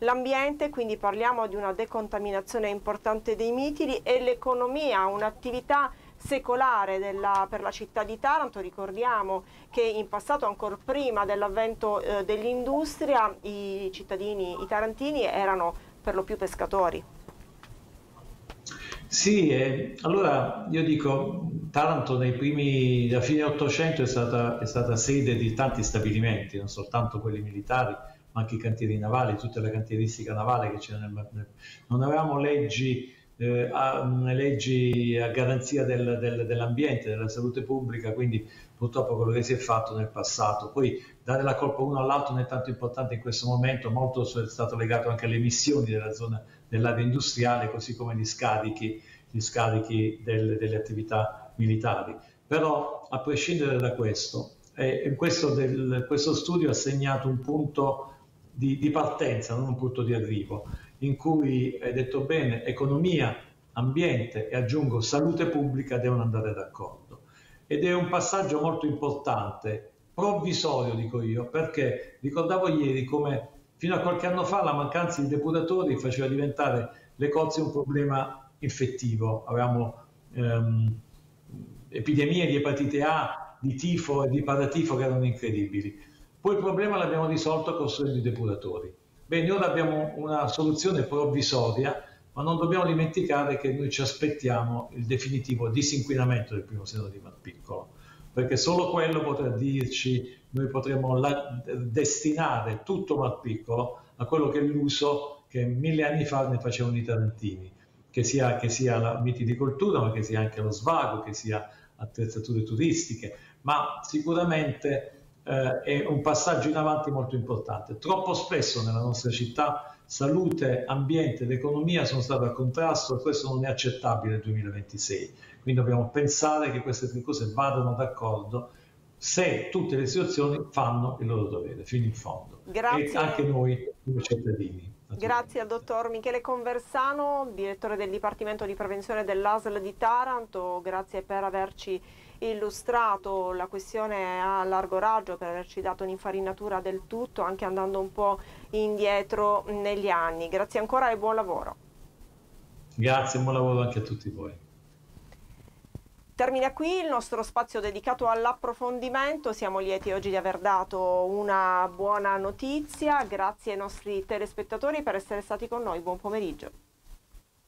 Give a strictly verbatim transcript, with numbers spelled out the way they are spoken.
l'ambiente, quindi parliamo di una decontaminazione importante dei mitili, e l'economia, un'attività secolare della, per la città di Taranto. Ricordiamo che in passato, ancora prima dell'avvento eh, dell'industria, i cittadini, i tarantini erano per lo più pescatori. Sì, eh, allora io dico, Taranto nei primi, da fine Ottocento è stata, è stata sede di tanti stabilimenti, non soltanto quelli militari, ma anche i cantieri navali, tutta la cantieristica navale che c'era nel, nel- non avevamo leggi, eh, a, leggi a garanzia del- del- dell'ambiente, della salute pubblica, quindi purtroppo quello che si è fatto nel passato. Poi dare la colpa uno all'altro non è tanto importante in questo momento, molto è stato legato anche alle emissioni della zona dell'area industriale, così come gli scarichi, gli scarichi del- delle attività militari. Però, a prescindere da questo, eh, questo, del- questo studio ha segnato un punto di, di partenza, non un punto di arrivo, in cui, hai detto bene, economia, ambiente e aggiungo salute pubblica devono andare d'accordo. Ed è un passaggio molto importante, provvisorio dico io, perché ricordavo ieri come fino a qualche anno fa la mancanza di depuratori faceva diventare le cozze un problema infettivo. Avevamo ehm, epidemie di epatite A, di tifo e di paratifo che erano incredibili. Poi il problema l'abbiamo risolto costruendo i depuratori. Bene, ora abbiamo una soluzione provvisoria, ma non dobbiamo dimenticare che noi ci aspettiamo il definitivo disinquinamento del primo seno di Mar Piccolo, perché solo quello potrà dirci, noi potremo la, destinare tutto Mar Piccolo a quello che è l'uso che mille anni fa ne facevano i tarantini, che sia, che sia la vitilicoltura, ma che sia anche lo svago, che sia attrezzature turistiche, ma sicuramente eh, è un passaggio in avanti molto importante. Troppo spesso nella nostra città salute, ambiente ed economia sono state a contrasto, e questo non è accettabile nel duemilaventisei. Quindi dobbiamo pensare che queste tre cose vadano d'accordo se tutte le istituzioni fanno il loro dovere fino in fondo, e anche Grazie. noi come cittadini. Grazie al dottor Michele Conversano, direttore del Dipartimento di Prevenzione dell'A S L di Taranto. Grazie per averci illustrato la questione a largo raggio, per averci dato un'infarinatura del tutto, anche andando un po' indietro negli anni. Grazie ancora e buon lavoro. Grazie, buon lavoro anche a tutti voi. Termina qui il nostro spazio dedicato all'approfondimento. Siamo lieti oggi di aver dato una buona notizia. Grazie ai nostri telespettatori per essere stati con noi. Buon pomeriggio.